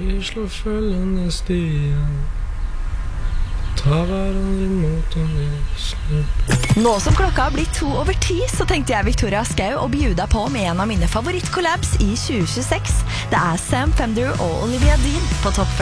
Vi slår følgende stien. Tar hverandre imot om vi slipper. Nå som klokka har blitt 9:02, så tenkte jeg Victoria Skau å bjuda på med en av mine favorittkollabs i 2026. Det er Sam Fender og Olivia Dean på Topp 40.